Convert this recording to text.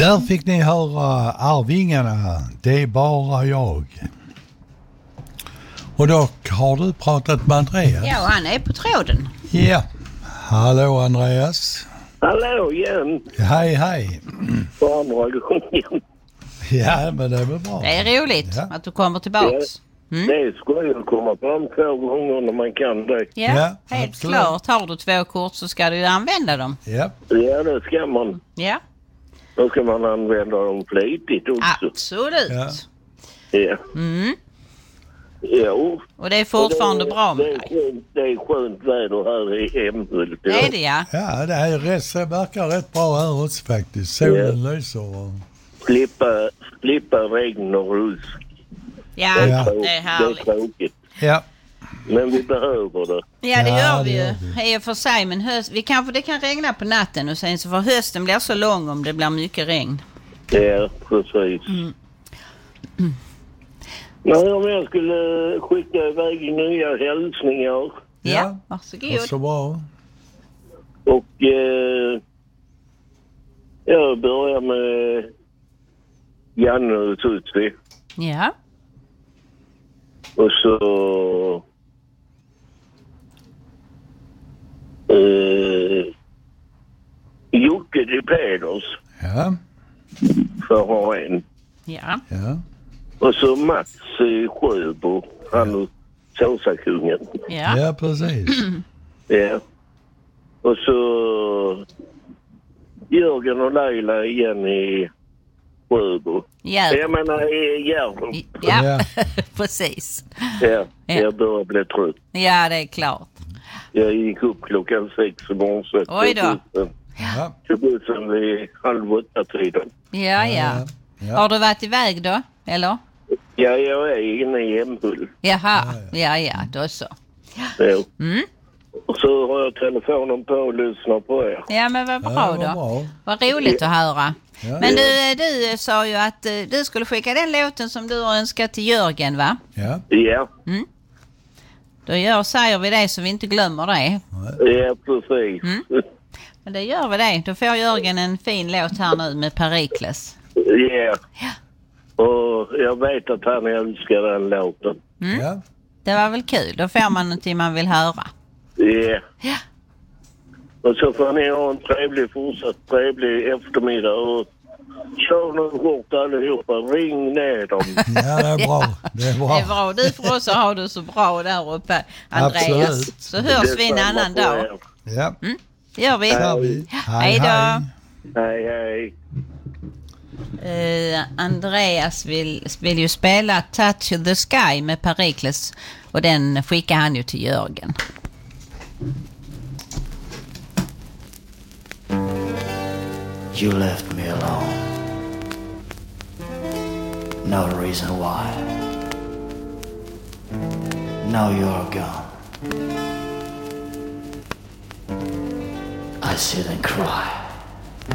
Där fick ni höra Arvingarna, det är bara jag. Och då har du pratat med Andreas. Ja, och han är på tråden. Ja, hallå Andreas. Hallå igen. Hej. På andra gången. Ja, men det är väl bra. Det är roligt att du kommer tillbaks. Det är skoj att komma fram 2 gånger när man kan det. Ja, helt absolut. klart. Har du 2 kort så ska du använda dem. Ja. Ja, det ska man. Ja, Då ska man använda dem flitigt också. absolut. Ja. Ja. Jo. Och det är fortfarande bra med dig. Det är skönt väder här i Älmhult. Det är det, ja. Ja, det är verkar rätt bra här också faktiskt. Solen lyser. Och... Slippa regn och rusk. Ja, Ja. det är Det är härligt. tråkigt. Ja. Men vi behöver det. Ja, det Ja, gör det vi gör ju. I och för sig, men det kan regna på natten och sen så för hösten blir så lång om det blir mycket regn. Ja, precis. Nej, om jag skulle skicka iväg nya hälsningar. Ja, varsågod. Så bra. Och jag börjar med Janne och Tutsi. Ja, Och så Jocke de Peders Ja. för att ha en. ja. Och så Mats Sjöbo, han och såsakungen. Ja. Ja, precis. Ja. Och så Jörgen och Leila igen i Sjöbo. Ja. Jag menar i Järvsö. Ja, Ja. precis. Ja, jag börjar bli trött. Ja, det är klart. Jag gick upp klockan 6 i morse. Oj då. Ja. Till bussen vid 7:30-tiden. Ja. Ja. Har du varit iväg då, eller? Ja, jag är inne i Älmhult. Jaha, ja, då så. Ja. Mm. Och så har jag telefonen på och lyssnar på er. Ja, men vad bra Ja, då. vad bra. Vad roligt att höra. Ja. Men du sa ju att du skulle skicka den låten som du har önskat till Jörgen, va? Ja. Ja, Då säger vi det så vi inte glömmer det. ja precis. Men det gör vi det. Då får Jörgen en fin låt här nu med Perikles. Ja. Och jag vet att han älskar den låten. Ja. Det var väl kul. Då får man någonting man vill höra. Ja. Ja. Och så får ni ha en fortsatt trevlig eftermiddag och kör nu hårt allihopa. Ring ner dem. Ja, det är bra. Det är Det bra. är bra. Du får också ha det så bra där uppe, Andreas. Absolut. Så hörs vi en Detsamma annan på dag. er. Ja. Det gör vi. Där vi. Hej då. Hej, hej. Andreas vill ju spela Touch the Sky med Perikles och den skickar han ju till Jörgen. You left me alone. No reason why. Now you're gone. I sit and cry.